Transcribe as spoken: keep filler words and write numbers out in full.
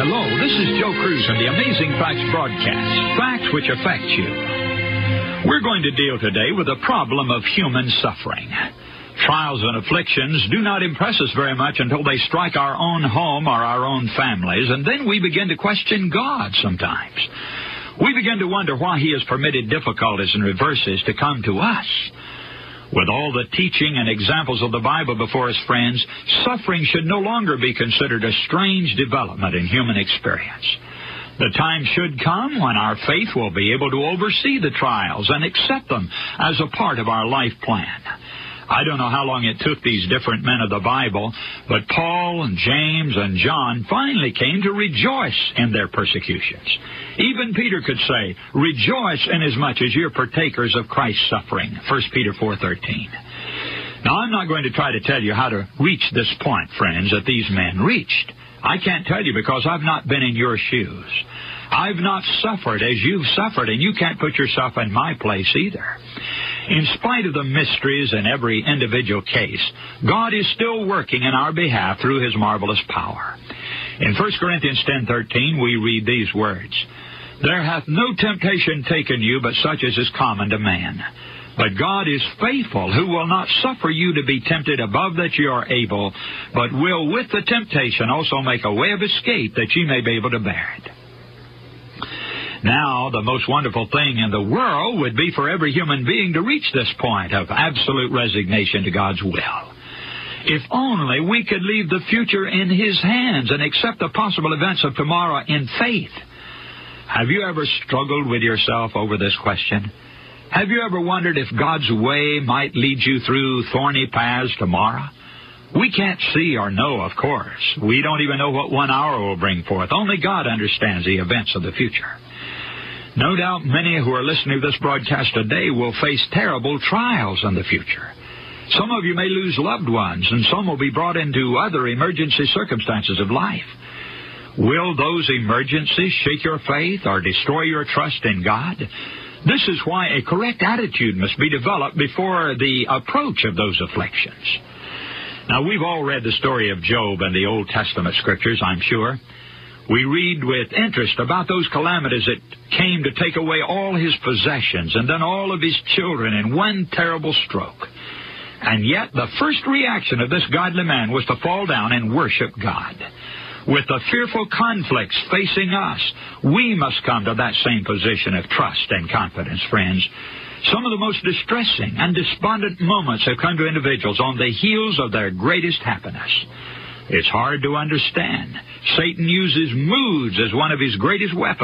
Hello, this is Joe Cruz and the Amazing Facts broadcast, facts which affect you. We're going to deal today with the problem of human suffering. Trials and afflictions do not impress us very much until they strike our own home or our own families, and then we begin to question God sometimes. We begin to wonder why He has permitted difficulties and reverses to come to us. With all the teaching and examples of the Bible before us, friends, suffering should no longer be considered a strange development in human experience. The time should come when our faith will be able to oversee the trials and accept them as a part of our life plan. I don't know how long it took these different men of the Bible, but Paul and James and John finally came to rejoice in their persecutions. Even Peter could say, "Rejoice inasmuch as you're partakers of Christ's suffering," First Peter four thirteen. Now, I'm not going to try to tell you how to reach this point, friends, that these men reached. I can't tell you because I've not been in your shoes. I've not suffered as you've suffered, and you can't put yourself in my place either. In spite of the mysteries in every individual case, God is still working in our behalf through His marvelous power. In First Corinthians ten thirteen, we read these words, "There hath no temptation taken you but such as is common to man. But God is faithful, who will not suffer you to be tempted above that you are able, but will with the temptation also make a way of escape that ye may be able to bear it." Now, the most wonderful thing in the world would be for every human being to reach this point of absolute resignation to God's will. If only we could leave the future in His hands and accept the possible events of tomorrow in faith. Have you ever struggled with yourself over this question? Have you ever wondered if God's way might lead you through thorny paths tomorrow? We can't see or know, of course. We don't even know what one hour will bring forth. Only God understands the events of the future. No doubt many who are listening to this broadcast today will face terrible trials in the future. Some of you may lose loved ones, and some will be brought into other emergency circumstances of life. Will those emergencies shake your faith or destroy your trust in God? This is why a correct attitude must be developed before the approach of those afflictions. Now, we've all read the story of Job in the Old Testament Scriptures, I'm sure. We read with interest about those calamities that came to take away all his possessions and then all of his children in one terrible stroke. And yet the first reaction of this godly man was to fall down and worship God. With the fearful conflicts facing us, we must come to that same position of trust and confidence, friends. Some of the most distressing and despondent moments have come to individuals on the heels of their greatest happiness. It's hard to understand. Satan uses moods as one of his greatest weapons.